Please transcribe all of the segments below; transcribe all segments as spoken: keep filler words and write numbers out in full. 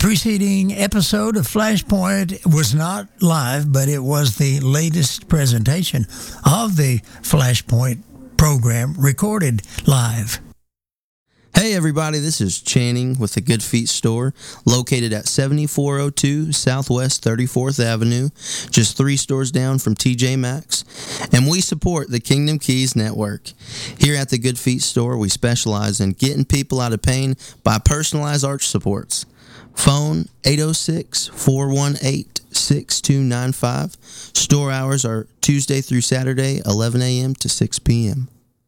preceding episode of Flashpoint was not live, but it was the latest presentation of the Flashpoint program recorded live. Hey everybody, this is Channing with the Good Feet Store, located at seventy-four oh two Southwest thirty-fourth Avenue, just three stores down from T J Maxx, and we support the Kingdom Keys Network. Here at the Good Feet Store, we specialize in getting people out of pain by personalized arch supports. Phone eight oh six, four one eight, six two nine five. Store hours are Tuesday through Saturday, eleven a.m. to six p.m.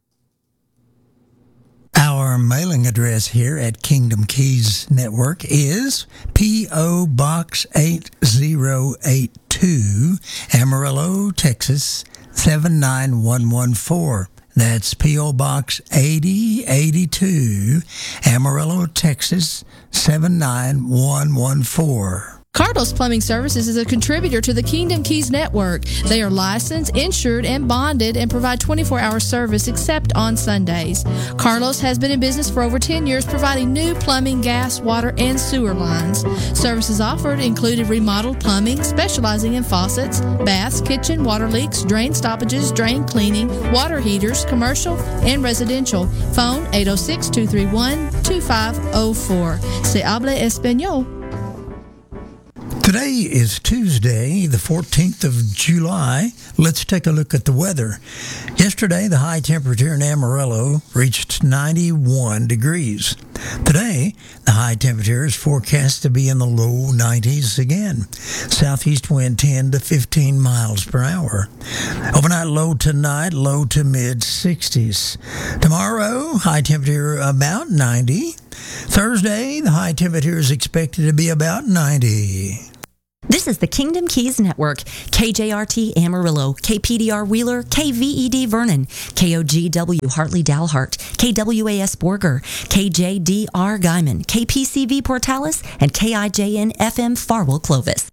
Our mailing address here at Kingdom Keys Network is P O. Box eight oh eight two, Amarillo, Texas seven nine one one four. That's P O. Box eighty eighty-two, Amarillo, Texas seven nine one one four. Carlos Plumbing Services is a contributor to the Kingdom Keys Network. They are licensed, insured, and bonded and provide twenty-four hour service except on Sundays. Carlos has been in business for over ten years, providing new plumbing, gas, water, and sewer lines. Services offered included remodeled plumbing, specializing in faucets, baths, kitchen, water leaks, drain stoppages, drain cleaning, water heaters, commercial, and residential. Phone eight oh six, two three one, two five oh four. Se habla español. Today is Tuesday, the fourteenth of July. Let's take a look at the weather. Yesterday, the high temperature in Amarillo reached ninety-one degrees. Today, the high temperature is forecast to be in the low nineties again. Southeast wind ten to fifteen miles per hour. Overnight low tonight, low to mid sixties. Tomorrow, high temperature about ninety. Thursday, the high temperature is expected to be about ninety. This is the Kingdom Keys Network. K J R T Amarillo, K P D R Wheeler, K V E D Vernon, K O G W Hartley Dalhart, K W A S Borger, K J D R Guyman, K P C V Portales, and K I J N F M Farwell Clovis.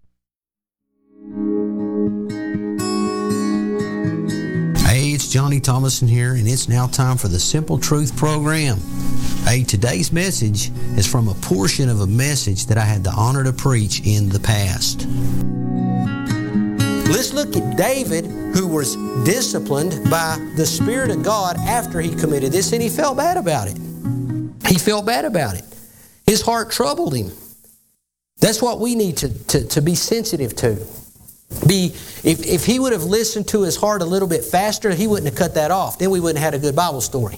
Hey, it's Johnny Thomason here, and it's now time for the Simple Truth program. Hey, today's message is from a portion of a message that I had the honor to preach in the past. Let's look at David, who was disciplined by the Spirit of God after he committed this, and he felt bad about it. He felt bad about it. His heart troubled him. That's what we need to, to, to be sensitive to. Be if, if he would have listened to his heart a little bit faster, he wouldn't have cut that off. Then we wouldn't have had a good Bible story.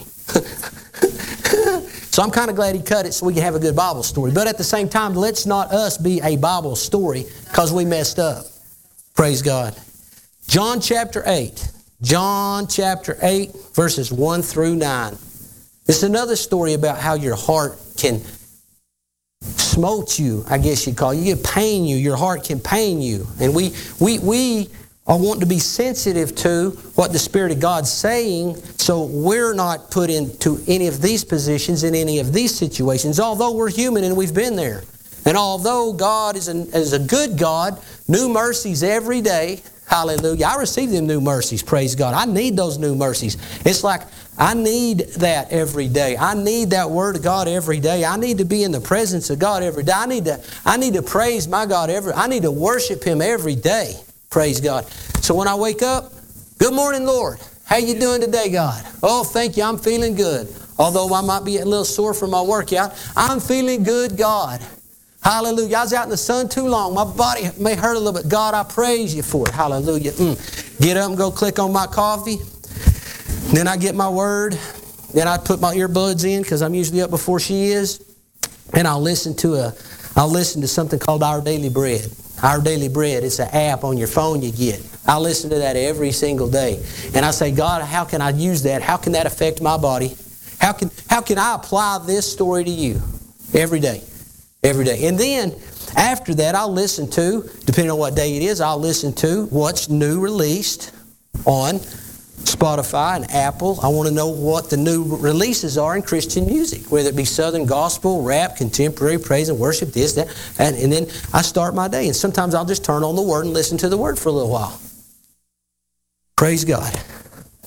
So I'm kind of glad he cut it so we can have a good Bible story. But at the same time, let's not us be a Bible story because we messed up. Praise God. John chapter eight. John chapter eight, verses one through nine. It's another story about how your heart can smote you, I guess you'd call it. You get pain you. Your heart can pain you. And we we we I want to be sensitive to what the Spirit of God's saying so we're not put into any of these positions in any of these situations, although we're human and we've been there. And although God is, an, is a good God, new mercies every day, hallelujah. I receive them new mercies, praise God. I need those new mercies. It's like I need that every day. I need that Word of God every day. I need to be in the presence of God every day. I need to, I need to praise my God every I need to worship Him every day. Praise God. So when I wake up, good morning, Lord. How you doing today, God? Oh, thank you. I'm feeling good. Although I might be a little sore from my workout, I'm feeling good, God. Hallelujah. I was out in the sun too long. My body may hurt a little bit. God, I praise you for it. Hallelujah. Mm. Get up and go click on my coffee. Then I get my word. Then I put my earbuds in because I'm usually up before she is. And I'll listen to a, I'll listen to something called Our Daily Bread. Our Daily Bread. It's an app on your phone you get. I listen to that every single day. And I say, God, how can I use that? How can that affect my body? How can, how can I apply this story to you? Every day. Every day. And then, after that, I'll listen to, depending on what day it is, I'll listen to what's new released on Spotify and Apple. I want to know what the new releases are in Christian music, whether it be Southern gospel, rap, contemporary, praise and worship, this, that. And, and then I start my day. And sometimes I'll just turn on the Word and listen to the Word for a little while. Praise God.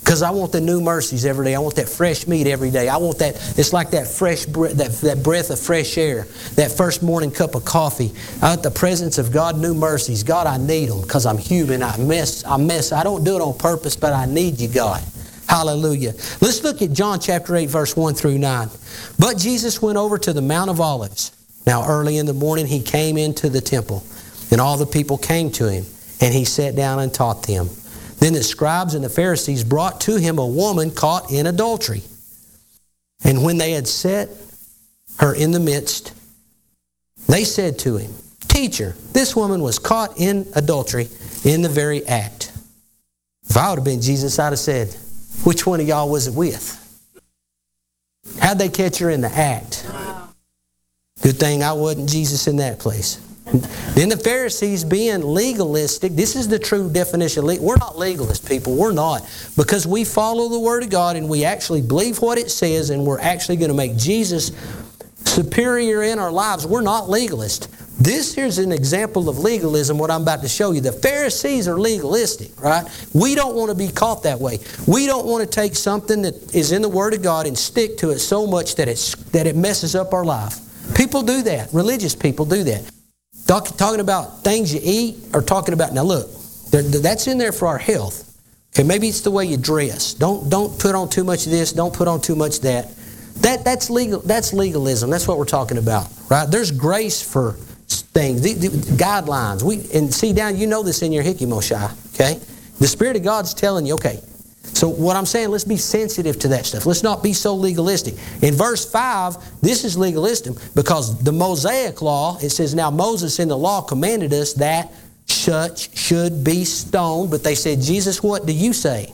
Because I want the new mercies every day. I want that fresh meat every day. I want that, it's like that fresh breath, that, that breath of fresh air, that first morning cup of coffee. I want the presence of God, new mercies. God, I need them because I'm human. I mess, I mess. I don't do it on purpose, but I need you, God. Hallelujah. Let's look at John chapter eight, verse one through nine. But Jesus went over to the Mount of Olives. Now early in the morning he came into the temple, and all the people came to him, and he sat down and taught them. Then the scribes and the Pharisees brought to him a woman caught in adultery. And when they had set her in the midst, they said to him, Teacher, this woman was caught in adultery in the very act. If I would have been Jesus, I'd have said, which one of y'all was it with? How'd they catch her in the act? Good thing I wasn't Jesus in that place. Then the Pharisees, being legalistic, this is the true definition. We're not legalist people. We're not. Because we follow the Word of God and we actually believe what it says, and we're actually going to make Jesus superior in our lives. We're not legalist. This here's an example of legalism, what I'm about to show you. The Pharisees are legalistic, right? We don't want to be caught that way. We don't want to take something that is in the Word of God and stick to it so much that, it's, that it messes up our life. People do that. Religious people do that. Talking about things you eat or talking about, now look, that's in there for our health. Okay, maybe it's the way you dress. Don't don't put on too much of this, don't put on too much of that. That that's legal that's legalism. That's what we're talking about. Right? There's grace for things. The, the, guidelines. We and see down, you know this in your Hickey Moshe, okay? The Spirit of God's telling you, okay. So what I'm saying, let's be sensitive to that stuff. Let's not be so legalistic. In verse five, this is legalistic because the Mosaic law, it says, now Moses in the law commanded us that such should be stoned. But they said, Jesus, what do you say?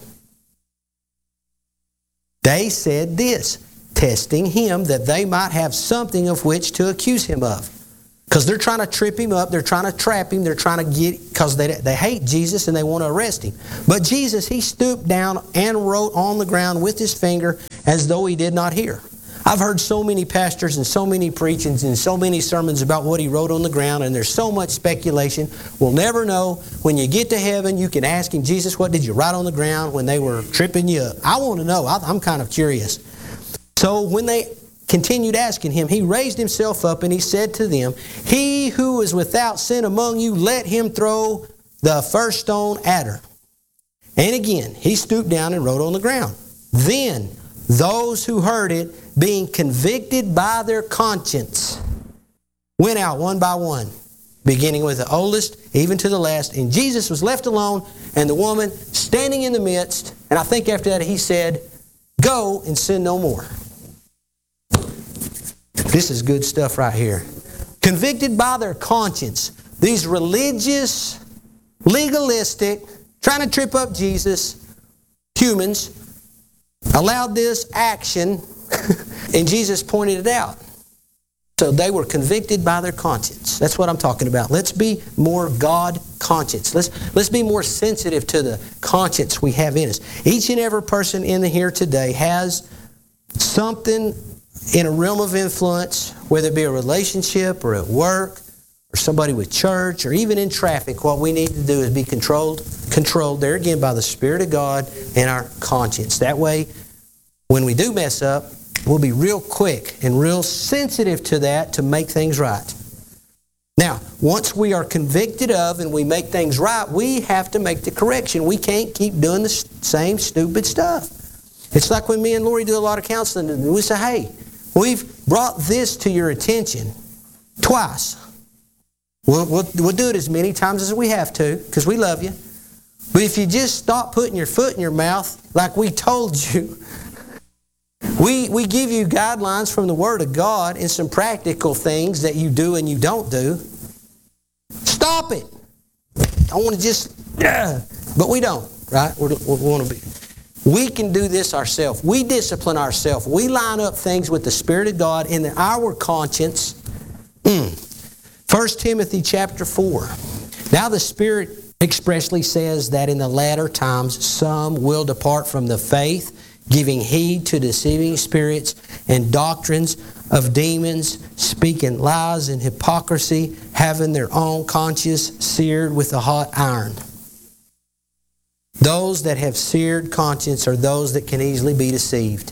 They said this, testing him that they might have something of which to accuse him of. Because they're trying to trip him up, they're trying to trap him, they're trying to get, because they, they hate Jesus and they want to arrest him. But Jesus, he stooped down and wrote on the ground with his finger as though he did not hear. I've heard so many pastors and so many preachings and so many sermons about what he wrote on the ground, and there's so much speculation. We'll never know. When you get to heaven, you can ask him, Jesus, what did you write on the ground when they were tripping you up? I want to know. I'm kind of curious. So when they continued asking him, he raised himself up and he said to them, he who is without sin among you, let him throw the first stone at her. And again, he stooped down and wrote on the ground. Then those who heard it, being convicted by their conscience, went out one by one, beginning with the oldest, even to the last. And Jesus was left alone, and the woman standing in the midst. And I think after that he said, go and sin no more. This is good stuff right here. Convicted by their conscience. These religious, legalistic, trying to trip up Jesus, humans, allowed this action, and Jesus pointed it out. So they were convicted by their conscience. That's what I'm talking about. Let's be more God conscious. Let's, let's be more sensitive to the conscience we have in us. Each and every person in the here today has something in a realm of influence, whether it be a relationship or at work or somebody with church or even in traffic. What we need to do is be controlled, controlled there again by the Spirit of God and our conscience. That way, when we do mess up, we'll be real quick and real sensitive to that to make things right. Now, once we are convicted of and we make things right, we have to make the correction. We can't keep doing the same stupid stuff. It's like when me and Lori do a lot of counseling and we say, hey, we've brought this to your attention twice. We'll, we'll, we'll do it as many times as we have to because we love you. But if you just stop putting your foot in your mouth like we told you, we, we give you guidelines from the Word of God and some practical things that you do and you don't do. Stop it. I want to just, uh, but we don't, right? We're, we want to be. We can do this ourselves. We discipline ourselves. We line up things with the Spirit of God in our conscience. Mm. First Timothy chapter four. Now the Spirit expressly says that in the latter times some will depart from the faith, giving heed to deceiving spirits and doctrines of demons, speaking lies and hypocrisy, having their own conscience seared with a hot iron. Those that have seared conscience are those that can easily be deceived.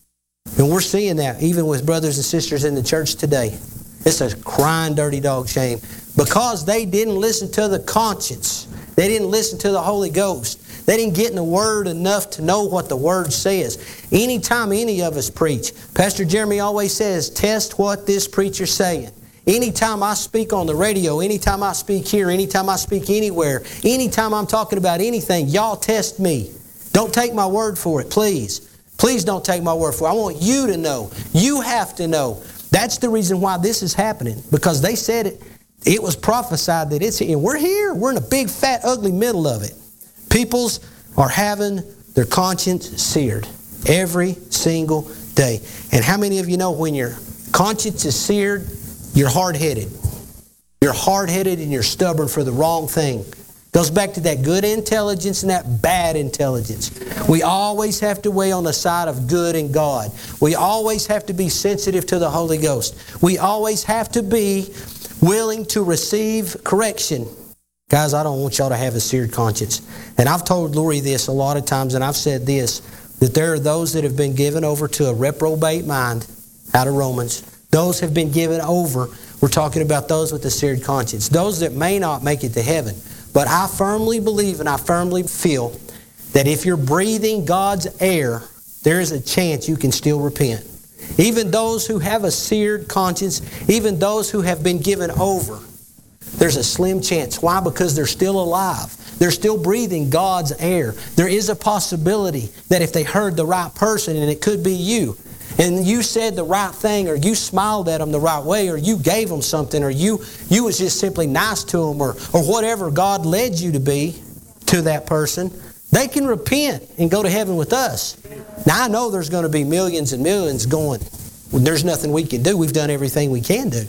And we're seeing that even with brothers and sisters in the church today. It's a crying dirty dog shame. Because they didn't listen to the conscience. They didn't listen to the Holy Ghost. They didn't get in the Word enough to know what the Word says. Anytime any of us preach, Pastor Jeremy always says, test what this preacher's saying. Anytime I speak on the radio, anytime I speak here, anytime I speak anywhere, anytime I'm talking about anything, y'all test me. Don't take my word for it, please. Please don't take my word for it. I want you to know. You have to know. That's the reason why this is happening. Because they said it. It was prophesied that it's, and we're here. We're in a big, fat, ugly middle of it. Peoples are having their conscience seared every single day. And how many of you know when your conscience is seared, you're hard-headed. You're hard-headed and you're stubborn for the wrong thing. Goes back to that good intelligence and that bad intelligence. We always have to weigh on the side of good and God. We always have to be sensitive to the Holy Ghost. We always have to be willing to receive correction. Guys, I don't want y'all to have a seared conscience. And I've told Lori this a lot of times, and I've said this, that there are those that have been given over to a reprobate mind out of Romans. Those have been given over. We're talking about those with a seared conscience. Those that may not make it to heaven. But I firmly believe and I firmly feel that if you're breathing God's air, there is a chance you can still repent. Even those who have a seared conscience, even those who have been given over, there's a slim chance. Why? Because they're still alive. They're still breathing God's air. There is a possibility that if they heard the right person, and it could be you, and you said the right thing, or you smiled at them the right way, or you gave them something, or you you was just simply nice to them, or, or whatever God led you to be to that person, they can repent and go to heaven with us. Now, I know there's going to be millions and millions going, well, there's nothing we can do. We've done everything we can do.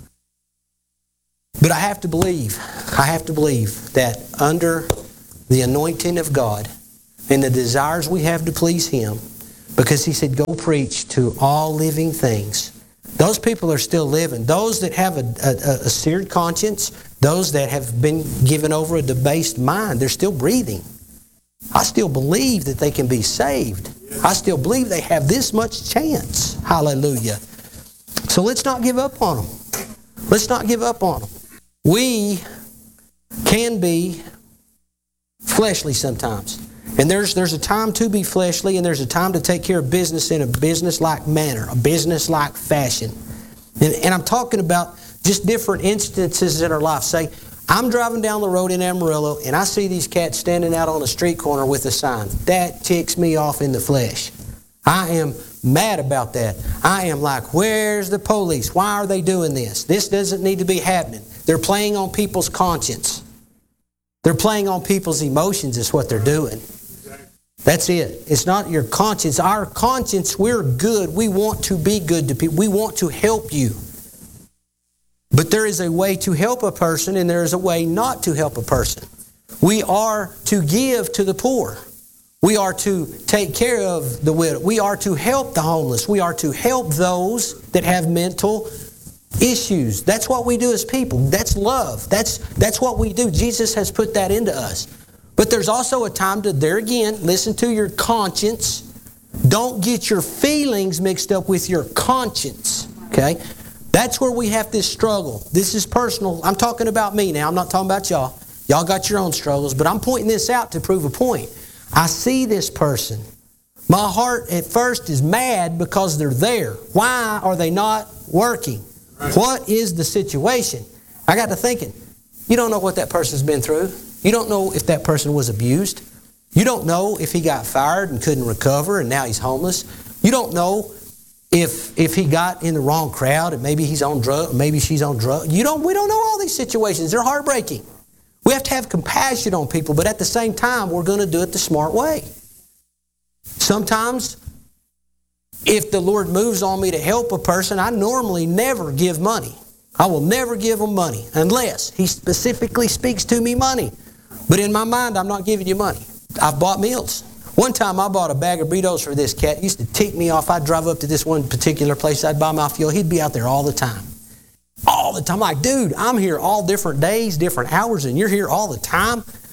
But I have to believe, I have to believe that under the anointing of God and the desires we have to please Him, because He said, go preach to all living things. Those people are still living. Those that have a, a, a seared conscience, those that have been given over a debased mind, they're still breathing. I still believe that they can be saved. I still believe they have this much chance. Hallelujah. So let's not give up on them. Let's not give up on them. We can be fleshly sometimes. And there's there's a time to be fleshly, and there's a time to take care of business in a business-like manner, a business-like fashion. And, and I'm talking about just different instances in our life. Say, I'm driving down the road in Amarillo, and I see these cats standing out on a street corner with a sign. That ticks me off in the flesh. I am mad about that. I am like, where's the police? Why are they doing this? This doesn't need to be happening. They're playing on people's conscience. They're playing on people's emotions is what they're doing. That's it. It's not your conscience. Our conscience, we're good. We want to be good to people. We want to help you. But there is a way to help a person, and there is a way not to help a person. We are to give to the poor. We are to take care of the widow. We are to help the homeless. We are to help those that have mental issues. That's what we do as people. That's love. That's, that's what we do. Jesus has put that into us. But there's also a time to, there again, listen to your conscience. Don't get your feelings mixed up with your conscience. Okay? That's where we have this struggle. This is personal. I'm talking about me now. I'm not talking about y'all. Y'all got your own struggles, but I'm pointing this out to prove a point. I see this person. My heart at first is mad because they're there. Why are they not working? What is the situation? I got to thinking, you don't know what that person's been through. You don't know if that person was abused. You don't know if he got fired and couldn't recover and now he's homeless. You don't know if if he got in the wrong crowd and maybe he's on drug, maybe she's on drugs. You don't. We don't know all these situations. They're heartbreaking. We have to have compassion on people, but at the same time, we're going to do it the smart way. Sometimes, if the Lord moves on me to help a person, I normally never give money. I will never give them money unless He specifically speaks to me money. But in my mind, I'm not giving you money. I've bought meals. One time I bought a bag of burritos for this cat. It used to tick me off. I'd drive up to this one particular place. I'd buy my fuel. He'd be out there all the time. All the time. I'm like, dude, I'm here all different days, different hours, and you're here all the time.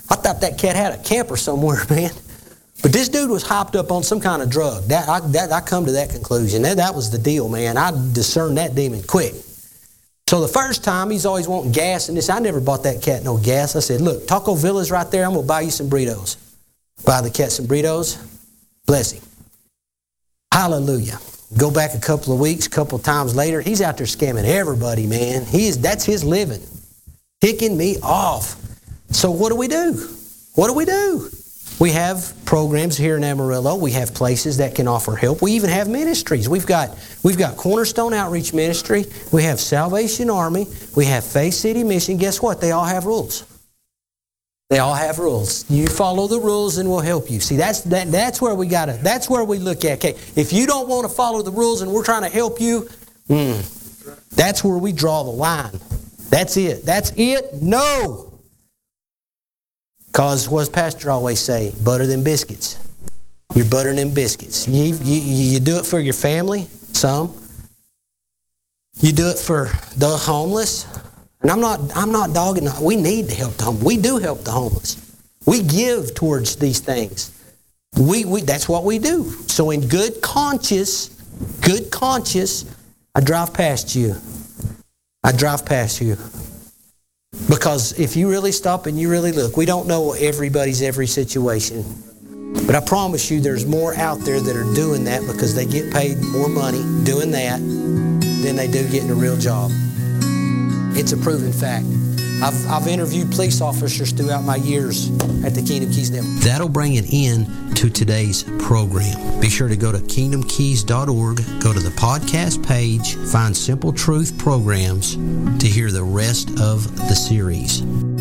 I thought that cat had a camper somewhere, man. But this dude was hopped up on some kind of drug. That I, that, I come to that conclusion. That, that was the deal, man. I discerned that demon quick. So the first time, he's always wanting gas and this. I never bought that cat no gas. I said, look, Taco Villa's right there. I'm going to buy you some burritos. Buy the cat some burritos. Bless him. Hallelujah. Go back a couple of weeks, a couple of times later, he's out there scamming everybody, man. He is, that's his living. Ticking me off. So what do we do? What do we do? We have programs here in Amarillo. We have places that can offer help. We even have ministries. We've got we've got Cornerstone Outreach Ministry. We have Salvation Army. We have Faith City Mission. Guess what? They all have rules. They all have rules. You follow the rules and we'll help you. See, that's that, that's where we gotta. That's where we look at. Okay, if you don't want to follow the rules and we're trying to help you, mm, that's where we draw the line. That's it. That's it. No. Because what does Pastor always say? Butter than biscuits. You're buttering them biscuits. You, you, you do it for your family, some. You do it for the homeless. And I'm not, I'm not dogging. We need to help the homeless. We do help the homeless. We give towards these things. We, we, that's what we do. So in good conscience, good conscience, I drive past you. I drive past you. Because if you really stop and you really look, we don't know everybody's every situation. But I promise you there's more out there that are doing that because they get paid more money doing that than they do getting a real job. It's a proven fact. I've, I've interviewed police officers throughout my years at the Kingdom Keys Network. That'll bring it in to today's program. Be sure to go to kingdom keys dot org, go to the podcast page, find Simple Truth Programs to hear the rest of the series.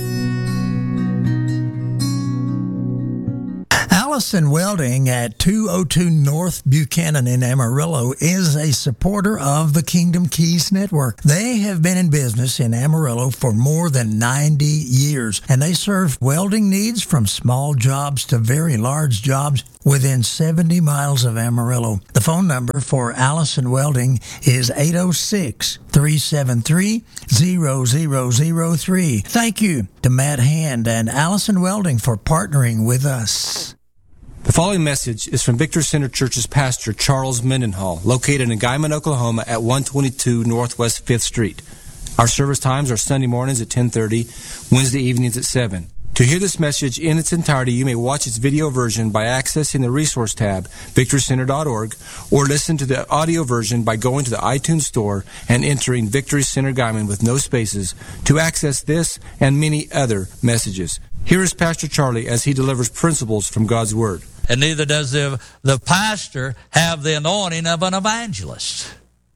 Allison Welding at two oh two North Buchanan in Amarillo is a supporter of the Kingdom Keys Network. They have been in business in Amarillo for more than ninety years, and they serve welding needs from small jobs to very large jobs within seventy miles of Amarillo. The phone number for Allison Welding is eight oh six, three seven three, zero zero zero three. Thank you to Matt Hand and Allison Welding for partnering with us. The following message is from Victory Center Church's pastor, Charles Mendenhall, located in Guyman, Oklahoma at one twenty-two Northwest fifth Street. Our service times are Sunday mornings at ten thirty, Wednesday evenings at seven. To hear this message in its entirety, you may watch its video version by accessing the resource tab, victory center dot org, or listen to the audio version by going to the iTunes store and entering Victory Center Guyman with no spaces to access this and many other messages. Here is Pastor Charlie as he delivers principles from God's Word. And neither does the, the pastor have the anointing of an evangelist.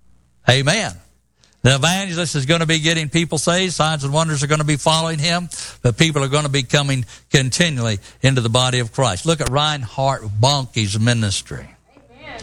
Amen. The evangelist is going to be getting people saved. Signs and wonders are going to be following him. But people are going to be coming continually into the body of Christ. Look at Reinhard Bonnke's ministry. Amen.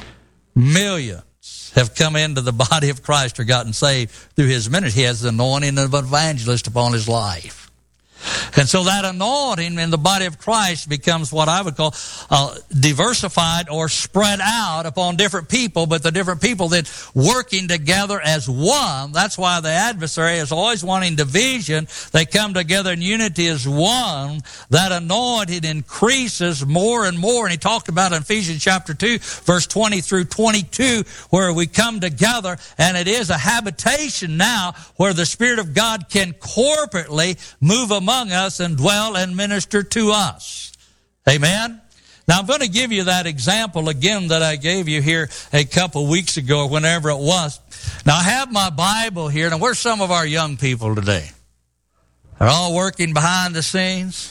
Millions have come into the body of Christ or gotten saved through his ministry. He has the anointing of an evangelist upon his life. And so that anointing in the body of Christ becomes what I would call uh, diversified or spread out upon different people, but the different people then working together as one. That's why the adversary is always wanting division. They come together in unity as one. That anointing increases more and more. And he talked about in Ephesians chapter two, verse twenty through twenty-two, where we come together, and it is a habitation now where the Spirit of God can corporately move among among us and dwell and minister to us. Amen? Now, I'm going to give you that example again that I gave you here a couple weeks ago or whenever it was. Now, I have my Bible here. Now, where's some of our young people today? They're all working behind the scenes.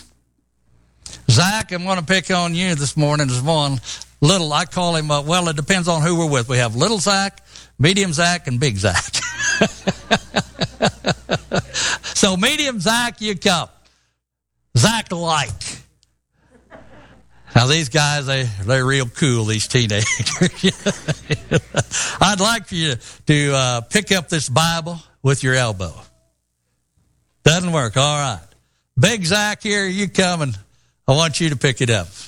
Zach, I'm going to pick on you this morning as one. Little, I call him, uh, well, it depends on who we're with. We have little Zach, medium Zach, and big Zach. So medium Zach, you come. Zach like. Now these guys, they, they're real cool, these teenagers. I'd like for you to uh, pick up this Bible with your elbow. Doesn't work, all right. Big Zach here, you come and I want you to pick it up.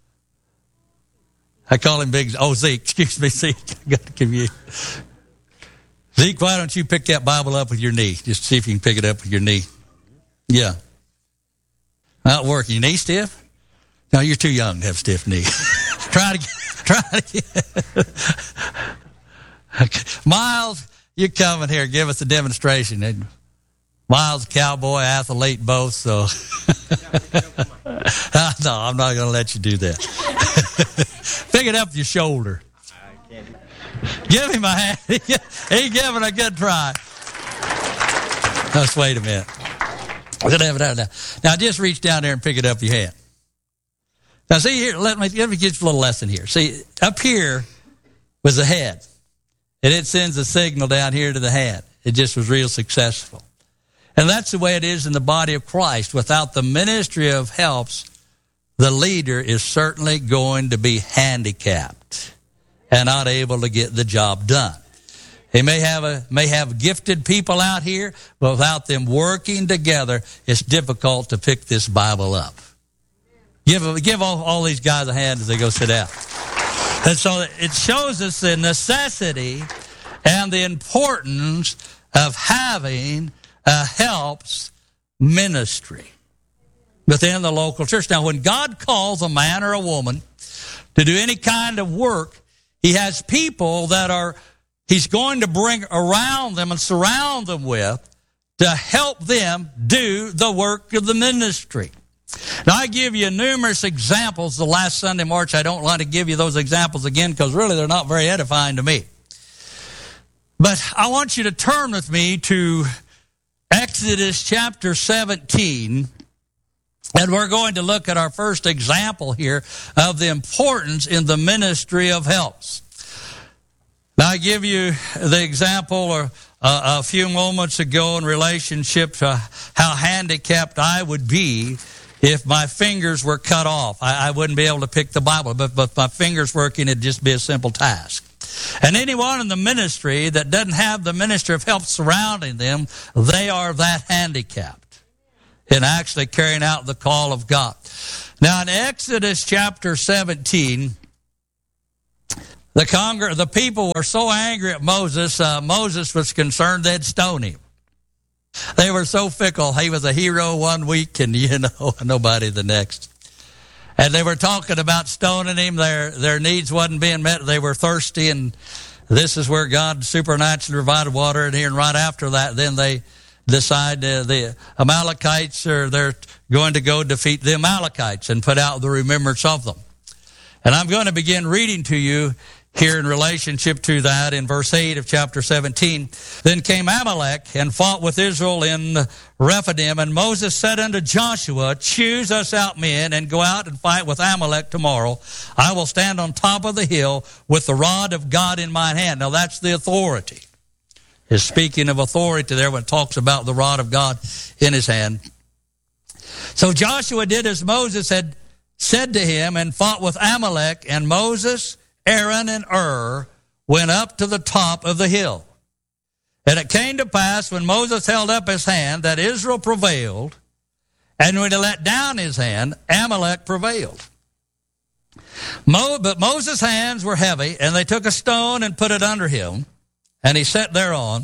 I call him Big, oh Zeke, excuse me, Zeke. I got to give you. Zeke, why don't you pick that Bible up with your knee? Just see if you can pick it up with your knee. Yeah. Not working. Your knee stiff? No, you're too young to have stiff knee. try to get, try to get. Okay. Miles, you come in here, give us a demonstration. And Miles, cowboy, athlete, both, so. No, I'm not going to let you do that. Pick it up your shoulder. Give him a hand. He's giving a good try. Let's wait a minute. Now, just reach down there and pick it up your hand. Now, see here, let me, let me get you a little lesson here. See, up here was the head, and it sends a signal down here to the hand. It just was real successful. And that's the way it is in the body of Christ. Without the ministry of helps, the leader is certainly going to be handicapped and not able to get the job done. He may have a may have gifted people out here, but without them working together, it's difficult to pick this Bible up. Give give all, all these guys a hand as they go sit down. And so it shows us the necessity and the importance of having a helps ministry within the local church. Now, when God calls a man or a woman to do any kind of work, he has people that are he's going to bring around them and surround them with to help them do the work of the ministry. Now, I give you numerous examples the last Sunday March. I don't want to give you those examples again because really they're not very edifying to me. But I want you to turn with me to Exodus chapter seventeen, and we're going to look at our first example here of the importance in the ministry of helps. Now, I give you the example or uh, a few moments ago in relationship to how handicapped I would be if my fingers were cut off. I, I wouldn't be able to pick the Bible, but but my fingers working, it'd just be a simple task. And anyone in the ministry that doesn't have the ministry of help surrounding them, they are that handicapped in actually carrying out the call of God. Now, in Exodus chapter seventeen, the congr- the people were so angry at Moses, uh, Moses was concerned they'd stone him. They were so fickle. He was a hero one week and, you know, nobody the next. And they were talking about stoning him. Their their needs wasn't being met. They were thirsty, and this is where God supernaturally provided water. And here, and right after that, then they decide uh, the Amalekites are they're going to go defeat the Amalekites and put out the remembrance of them. And I'm going to begin reading to you here in relationship to that in verse eight of chapter seventeen. Then came Amalek and fought with Israel in Rephidim, and Moses said unto Joshua, choose us out men and go out and fight with Amalek tomorrow. I will stand on top of the hill with the rod of God in my hand. Now that's the authority. Is speaking of authority there when it talks about the rod of God in his hand. So Joshua did as Moses had said to him and fought with Amalek, and Moses, Aaron, and Hur went up to the top of the hill. And it came to pass when Moses held up his hand that Israel prevailed, and when he let down his hand, Amalek prevailed. Mo- but Moses' hands were heavy, and they took a stone and put it under him, and he sat thereon.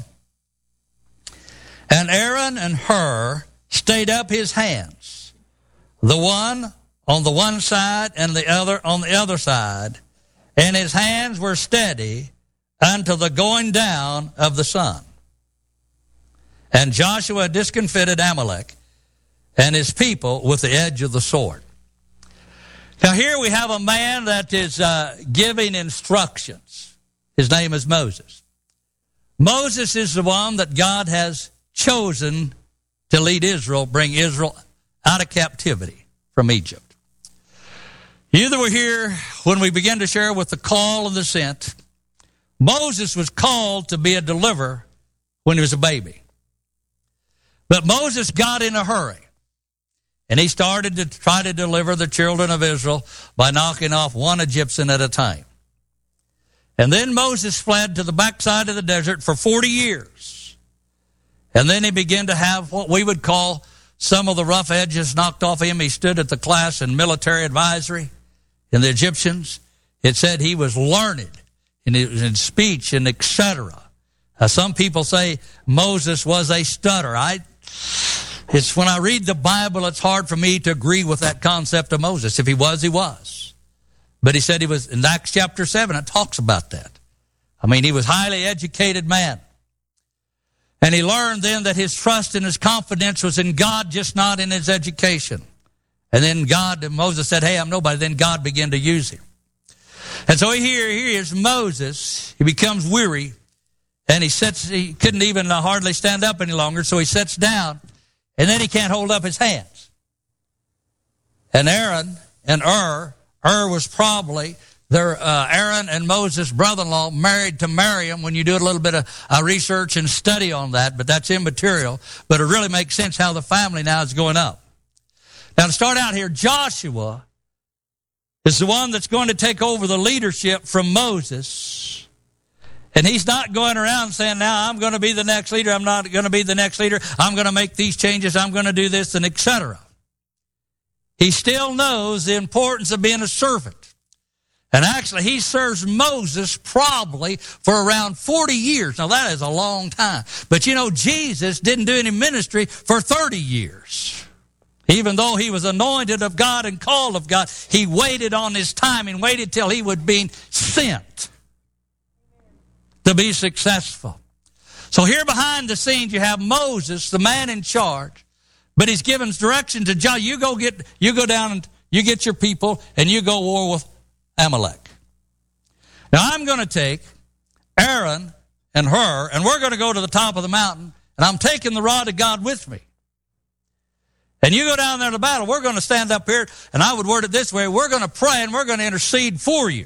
And Aaron and Hur stayed up his hands, the one on the one side and the other on the other side, and his hands were steady unto the going down of the sun. And Joshua discomfited Amalek and his people with the edge of the sword. Now here we have a man that is uh, giving instructions. His name is Moses. Moses is the one that God has chosen to lead Israel, bring Israel out of captivity from Egypt. You that were here when we began to share with the call and the sent, Moses was called to be a deliverer when he was a baby. But Moses got in a hurry, and he started to try to deliver the children of Israel by knocking off one Egyptian at a time. And then Moses fled to the backside of the desert for forty years. And then he began to have what we would call some of the rough edges knocked off him. He stood at the class in military advisory in the Egyptians. It said he was learned in, in speech and et cetera. Uh, some people say Moses was a stutterer. I, It's when I read the Bible, it's hard for me to agree with that concept of Moses. If he was, he was. But he said he was, in Acts chapter seven, it talks about that. I mean, he was a highly educated man. And he learned then that his trust and his confidence was in God, just not in his education. And then God, and Moses said, hey, I'm nobody. Then God began to use him. And so here, here is Moses. He becomes weary. And he sits, he couldn't even hardly stand up any longer, so he sits down. And then he can't hold up his hands. And Aaron and Ur, Ur was probably their uh, Aaron and Moses' brother-in-law married to Miriam. When you do a little bit of uh, research and study on that, but that's immaterial. But it really makes sense how the family now is going up. Now to start out here, Joshua is the one that's going to take over the leadership from Moses. And he's not going around saying, now I'm going to be the next leader, I'm not going to be the next leader, I'm going to make these changes, I'm going to do this, and et cetera. He still knows the importance of being a servant. And actually, he serves Moses probably for around forty years. Now, that is a long time. But, you know, Jesus didn't do any ministry for thirty years. Even though he was anointed of God and called of God, he waited on his time and waited till he was being sent to be successful. So here behind the scenes, you have Moses, the man in charge. But he's given direction to John. You go get, you go down and you get your people and you go war with Amalek. Now I'm going to take Aaron and Hur, and we're going to go to the top of the mountain, and I'm taking the rod of God with me. And you go down there to battle, we're going to stand up here, and I would word it this way, we're going to pray and we're going to intercede for you.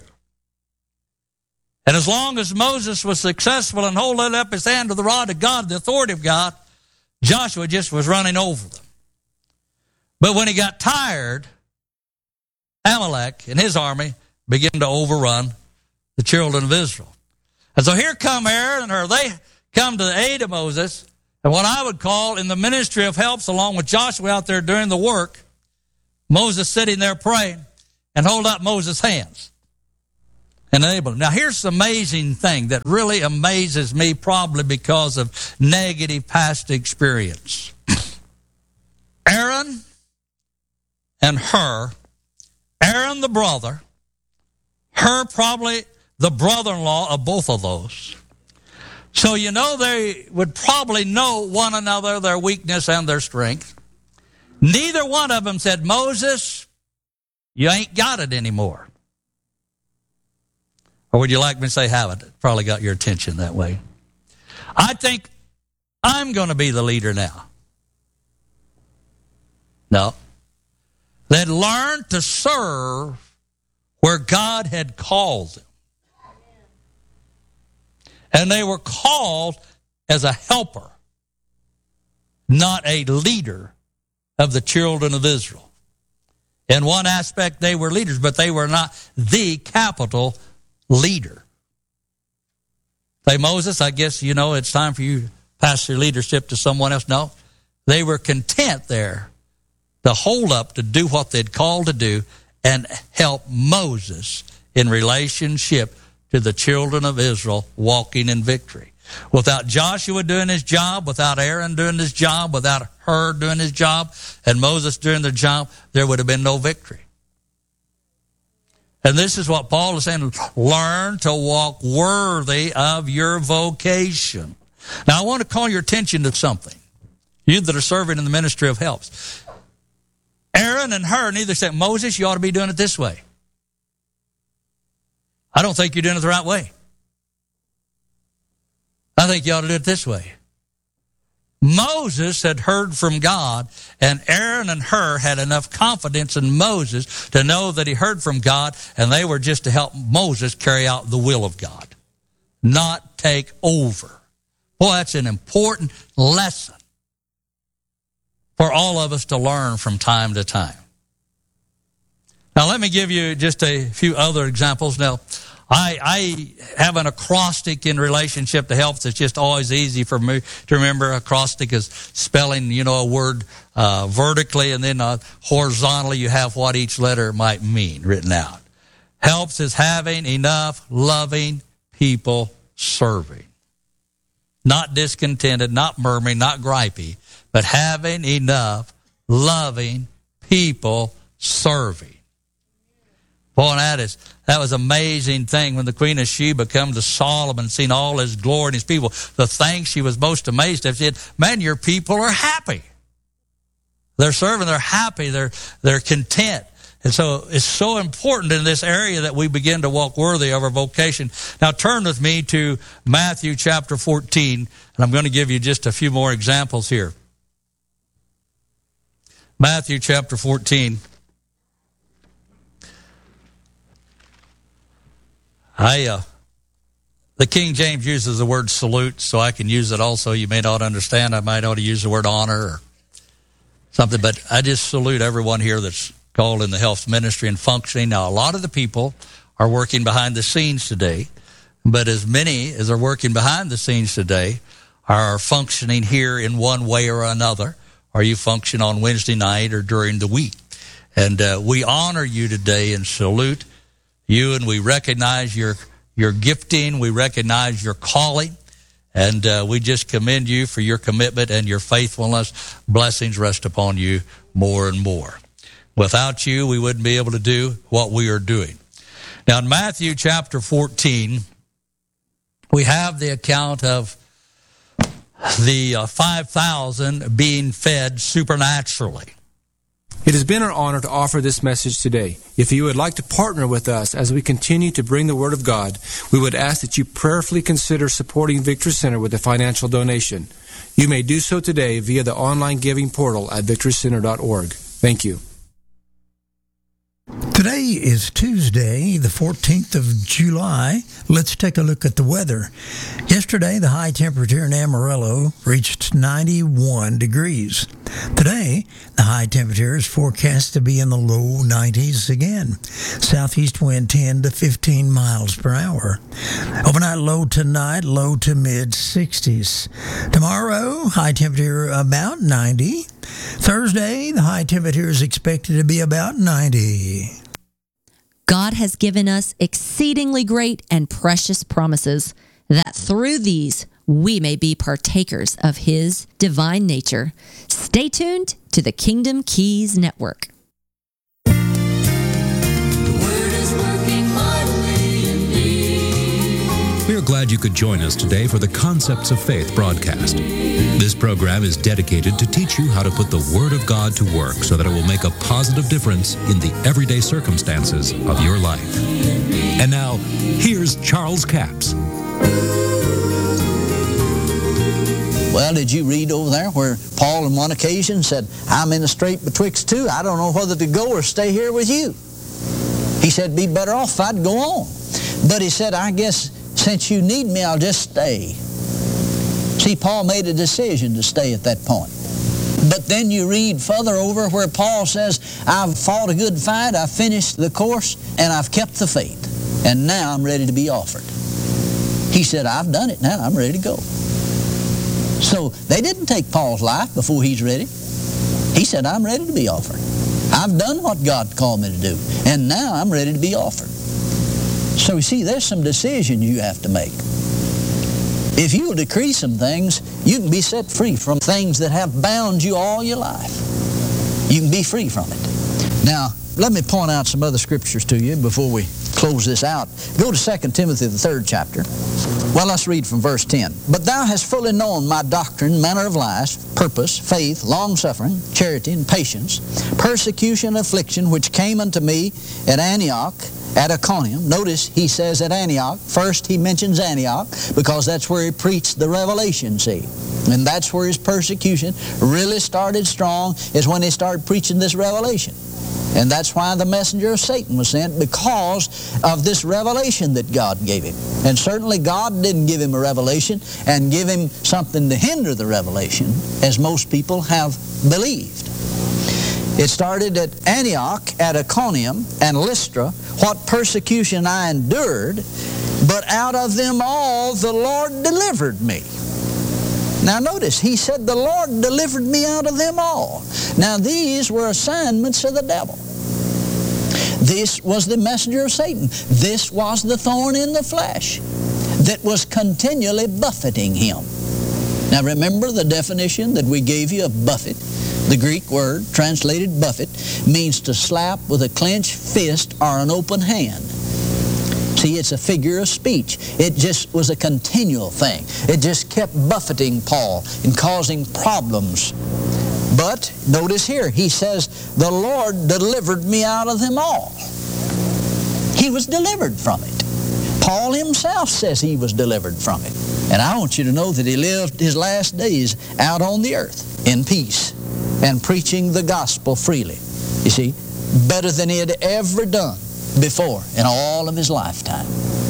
And as long as Moses was successful in holding up his hand to the rod of God, the authority of God, Joshua just was running over them. But when he got tired, Amalek and his army began to overrun the children of Israel. And so here come Aaron and Hur. They come to the aid of Moses, and what I would call in the ministry of helps, along with Joshua out there doing the work, Moses sitting there praying, and hold up Moses' hands and enable him. Now here's the amazing thing that really amazes me, probably because of negative past experience. Aaron and Hur, Aaron the brother, Hur probably the brother-in-law of both of those. So you know they would probably know one another, their weakness and their strength. Neither one of them said, Moses, you ain't got it anymore. Or would you like me to say haven't? It probably got your attention that way. I think I'm going to be the leader now. No. They'd learned to serve where God had called them. And they were called as a helper, not a leader of the children of Israel. In one aspect, they were leaders, but they were not the capital leader. Say, Moses, I guess, you know, it's time for you to pass your leadership to someone else. No, they were content there to hold up, to do what they'd called to do, and help Moses in relationship to the children of Israel walking in victory. Without Joshua doing his job, without Aaron doing his job, without Hur doing his job, and Moses doing their job, there would have been no victory. And this is what Paul is saying, learn to walk worthy of your vocation. Now I want to call your attention to something. You that are serving in the ministry of helps. Aaron and Hur neither said, Moses, you ought to be doing it this way. I don't think you're doing it the right way. I think you ought to do it this way. Moses had heard from God, and Aaron and Hur had enough confidence in Moses to know that he heard from God, and they were just to help Moses carry out the will of God, not take over. Boy, that's an important lesson for all of us to learn from time to time. Now, let me give you just a few other examples. Now, I, I have an acrostic in relationship to helps. It's just always easy for me to remember. Acrostic is spelling, you know, a word uh, vertically, and then uh, horizontally you have what each letter might mean written out. Helps is having enough loving people serving. not discontented, not murmuring, not gripey, but having enough, loving people serving. Boy, that is that was an amazing thing when the Queen of Sheba come to Solomon, seen all his glory and his people. The thing she was most amazed at, she said, man, your people are happy. They're serving, they're happy, they're they're content. And so it's so important in this area that we begin to walk worthy of our vocation. Now turn with me to Matthew chapter fourteen, and I'm going to give you just a few more examples here. Matthew chapter fourteen. I, uh, the King James uses the word salute, so I can use it also. You may not understand. I might ought to use the word honor or something, but I just salute everyone here that's called in the health ministry and functioning. Now, a lot of the people are working behind the scenes today, but as many as are working behind the scenes today are functioning here in one way or another. Or you function on Wednesday night or during the week. And uh, we honor you today and salute you, and we recognize your your gifting, we recognize your calling, and uh, we just commend you for your commitment and your faithfulness. Blessings rest upon you more and more. Without you, we wouldn't be able to do what we are doing. Now, in Matthew chapter fourteen, we have the account of the uh, five thousand being fed supernaturally. It has been our honor to offer this message today. If you would like to partner with us as we continue to bring the Word of God, we would ask that you prayerfully consider supporting Victory Center with a financial donation. You may do so today via the online giving portal at victory center dot org. Thank you. Today is Tuesday, the fourteenth of July. Let's take a look at the weather. Yesterday, the high temperature in Amarillo reached ninety-one degrees. Today, the high temperature is forecast to be in the low nineties again. Southeast wind ten to fifteen miles per hour. Overnight low tonight, low to mid sixties. Tomorrow, high temperature about ninety. Thursday, the high temperature is expected to be about ninety. God has given us exceedingly great and precious promises, that through these we may be partakers of His divine nature. Stay tuned to the Kingdom Keys Network. We are glad you could join us today for the Concepts of Faith broadcast. This program is dedicated to teach you how to put the Word of God to work so that it will make a positive difference in the everyday circumstances of your life. And now, here's Charles Capps. Well, did you read over there where Paul on one occasion said, I'm in a strait betwixt two. I don't know whether to go or stay here with you. He said, be better off if I'd go on. But he said, I guess since you need me, I'll just stay. See, Paul made a decision to stay at that point. But then you read further over where Paul says, I've fought a good fight, I've finished the course, and I've kept the faith. And now I'm ready to be offered. He said, I've done it now, I'm ready to go. So they didn't take Paul's life before he's ready. He said, I'm ready to be offered. I've done what God called me to do, and now I'm ready to be offered. So you see, there's some decision you have to make. If you will decrease some things, you can be set free from things that have bound you all your life. You can be free from it. Now, let me point out some other scriptures to you before we close this out. Go to Second Timothy, the third chapter. Well, let's read from verse ten. But thou hast fully known my doctrine, manner of life, purpose, faith, long-suffering, charity, and patience, persecution, affliction, which came unto me at Antioch, at Iconium. Notice he says at Antioch. First he mentions Antioch because that's where he preached the revelation, see. And that's where his persecution really started strong, is when he started preaching this revelation. And that's why the messenger of Satan was sent, because of this revelation that God gave him. And certainly God didn't give him a revelation and give him something to hinder the revelation, as most people have believed. It started at Antioch, at Iconium, and Lystra, what persecution I endured, but out of them all the Lord delivered me. Now notice, he said the Lord delivered me out of them all. Now these were assignments of the devil. This was the messenger of Satan. This was the thorn in the flesh that was continually buffeting him. Now remember the definition that we gave you of buffet. The Greek word, translated buffet, means to slap with a clenched fist or an open hand. See, it's a figure of speech. It just was a continual thing. It just kept buffeting Paul and causing problems. But notice here, he says, the Lord delivered me out of them all. He was delivered from it. Paul himself says he was delivered from it. And I want you to know that he lived his last days out on the earth in peace and preaching the gospel freely. You see, better than he had ever done before in all of his lifetime.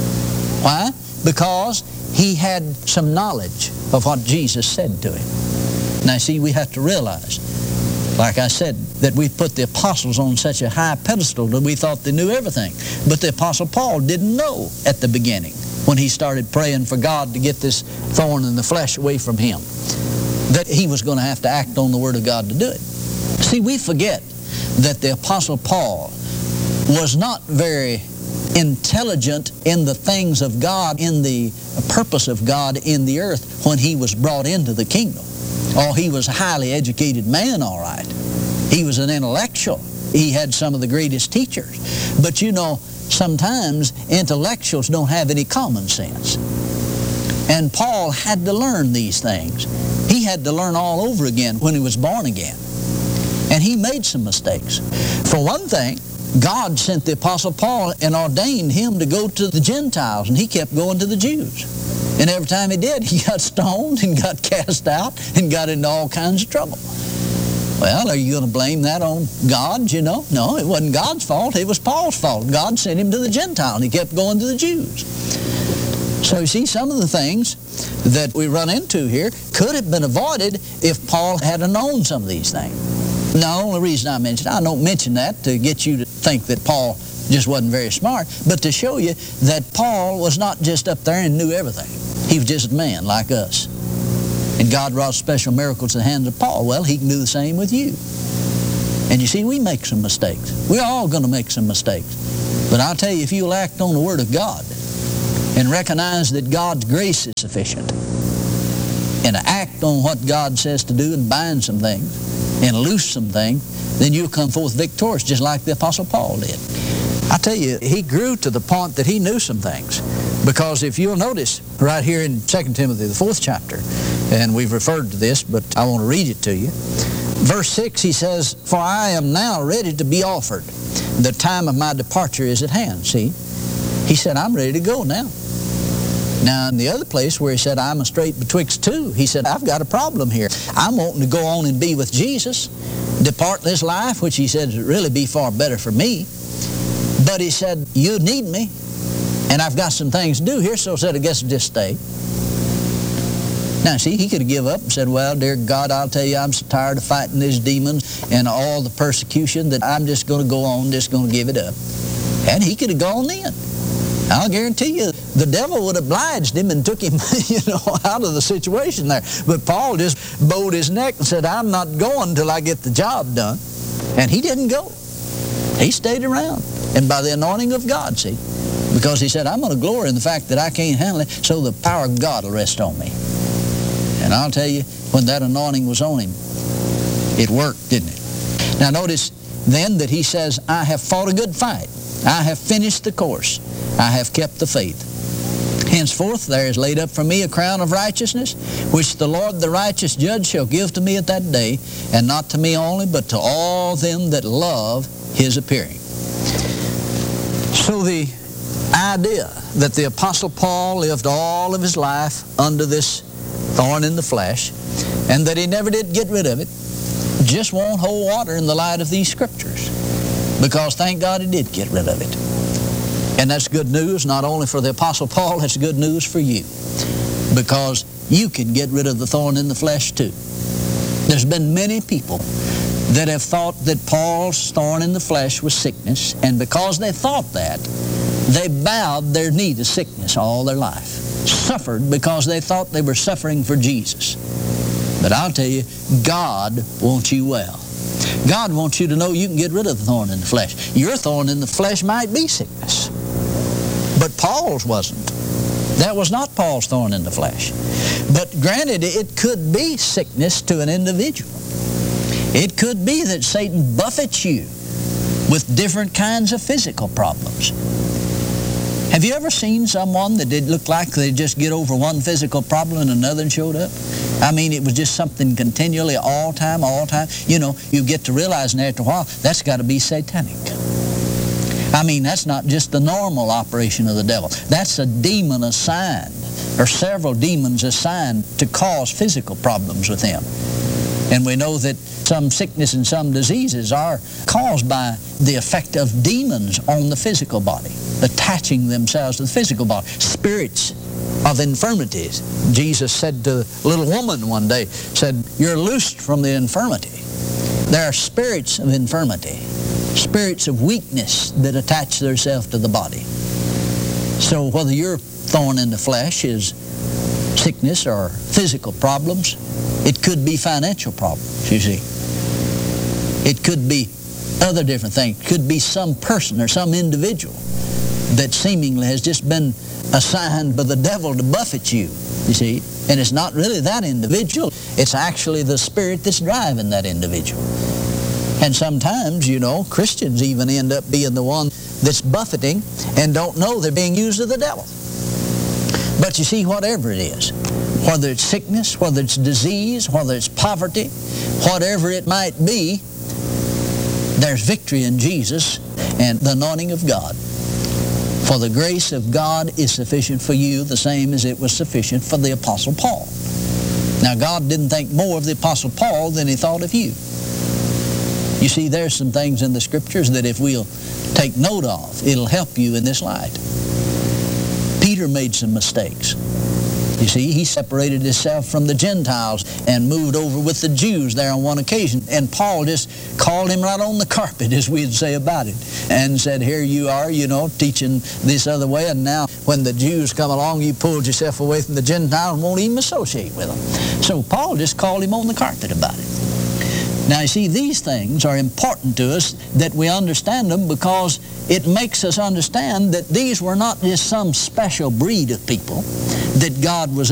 Why? Because he had some knowledge of what Jesus said to him. Now see, we have to realize, like I said, that we put the apostles on such a high pedestal that we thought they knew everything. But the apostle Paul didn't know at the beginning when he started praying for God to get this thorn in the flesh away from him, that he was going to have to act on the Word of God to do it. See, we forget that the apostle Paul was not very intelligent in the things of God, in the purpose of God in the earth when he was brought into the kingdom. Oh, he was a highly educated man, all right. He was an intellectual. He had some of the greatest teachers. But you know, sometimes intellectuals don't have any common sense. And Paul had to learn these things. He had to learn all over again when he was born again. And he made some mistakes. For one thing, God sent the Apostle Paul and ordained him to go to the Gentiles, and he kept going to the Jews. And every time he did, he got stoned and got cast out and got into all kinds of trouble. Well, are you going to blame that on God, you know? No, it wasn't God's fault. It was Paul's fault. God sent him to the Gentile, and he kept going to the Jews. So you see, some of the things that we run into here could have been avoided if Paul had known some of these things. Now, the only reason I mention I don't mention that to get you to think that Paul just wasn't very smart, but to show you that Paul was not just up there and knew everything. He was just a man like us. And God wrought special miracles in the hands of Paul. Well, he can do the same with you. And you see, we make some mistakes. We're all going to make some mistakes. But I'll tell you, if you'll act on the Word of God and recognize that God's grace is sufficient, and act on what God says to do and bind some things and loose some things, then you'll come forth victorious, just like the Apostle Paul did. I tell you, he grew to the point that he knew some things. Because if you'll notice, right here in Second Timothy, the fourth chapter, and we've referred to this, but I want to read it to you. Verse six, he says, "For I am now ready to be offered. The time of my departure is at hand." See? He said, I'm ready to go now. Now, in the other place where he said, I'm a strait betwixt two, he said, I've got a problem here. I'm wanting to go on and be with Jesus, depart this life, which he said would really be far better for me. But he said, you need me, and I've got some things to do here, so he said, I guess I'll just stay. Now, see, he could have given up and said, well, dear God, I'll tell you, I'm so tired of fighting these demons and all the persecution that I'm just going to go on, just going to give it up. And he could have gone then. I'll guarantee you, the devil would have obliged him and took him, you know, out of the situation there. But Paul just bowed his neck and said, I'm not going till I get the job done. And he didn't go. He stayed around. And by the anointing of God, see, because he said, I'm going to glory in the fact that I can't handle it, so the power of God will rest on me. And I'll tell you, when that anointing was on him, it worked, didn't it? Now notice then that he says, I have fought a good fight. I have finished the course. I have kept the faith. Henceforth there is laid up for me a crown of righteousness, which the Lord the righteous judge shall give to me at that day, and not to me only, but to all them that love his appearing. So the idea that the Apostle Paul lived all of his life under this thorn in the flesh, and that he never did get rid of it, just won't hold water in the light of these scriptures. Because thank God he did get rid of it. And that's good news, not only for the Apostle Paul, that's good news for you. Because you can get rid of the thorn in the flesh too. There's been many people that have thought that Paul's thorn in the flesh was sickness, and because they thought that, they bowed their knee to sickness all their life. Suffered because they thought they were suffering for Jesus. But I'll tell you, God wants you well. God wants you to know you can get rid of the thorn in the flesh. Your thorn in the flesh might be sickness, but Paul's wasn't. That was not Paul's thorn in the flesh. But granted, it could be sickness to an individual. It could be that Satan buffets you with different kinds of physical problems. Have you ever seen someone that did look like they just get over one physical problem and another showed up? I mean, it was just something continually, all time, all time. You know, you get to realizing after a while, that's got to be satanic. I mean, that's not just the normal operation of the devil. That's a demon assigned, or several demons assigned to cause physical problems with him. And we know that some sickness and some diseases are caused by the effect of demons on the physical body, attaching themselves to the physical body. Spirits of infirmities. Jesus said to a little woman one day, said, "You're loosed from the infirmity." There are spirits of infirmity, spirits of weakness that attach themselves to the body. So whether your thorn in the flesh is sickness or physical problems, it could be financial problems, you see. It could be other different things. It could be some person or some individual that seemingly has just been assigned by the devil to buffet you, you see. And it's not really that individual. It's actually the spirit that's driving that individual. And sometimes, you know, Christians even end up being the one that's buffeting and don't know they're being used of the devil. But you see, whatever it is, whether it's sickness, whether it's disease, whether it's poverty, whatever it might be, there's victory in Jesus and the anointing of God. For the grace of God is sufficient for you, the same as it was sufficient for the Apostle Paul. Now, God didn't think more of the Apostle Paul than he thought of you. You see, there's some things in the Scriptures that if we'll take note of, it'll help you in this light. Peter made some mistakes. You see, he separated himself from the Gentiles and moved over with the Jews there on one occasion. And Paul just called him right on the carpet, as we'd say about it, and said, here you are, you know, teaching this other way, and now when the Jews come along, you pulled yourself away from the Gentiles and won't even associate with them. So Paul just called him on the carpet about it. Now, you see, these things are important to us that we understand them, because it makes us understand that these were not just some special breed of people that God was